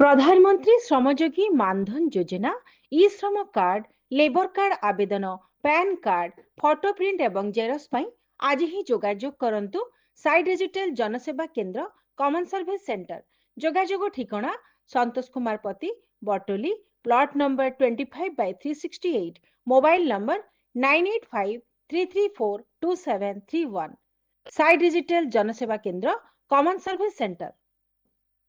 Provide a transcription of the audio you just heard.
प्रधानमंत्री श्रमयोगी मानधन योजना ई श्रम कार्ड लेबर कार्ड आवेदन पैन कार्ड फोटो प्रिंट एवं जेरक्स पई आज ही जोगाजोग करंतु साई डिजिटल जनसेवा केंद्र कॉमन सर्विस सेंटर जोगाजोग ठिकाना संतोष कुमार पति बटोली plot number 25/368 mobile number 9853342731 Sai digital जनसेवा केंद्र कॉमन सर्विस सेंटर